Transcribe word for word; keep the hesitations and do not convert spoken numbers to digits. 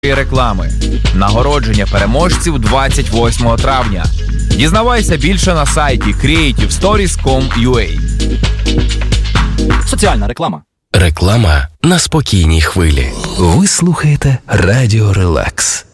реклами. Нагородження переможців двадцять восьмого травня. Дізнавайся більше на сайті creative stories крапка com крапка ua. Соціальна реклама. Реклама на спокійній хвилі. Ви слухаєте Радіо Релакс.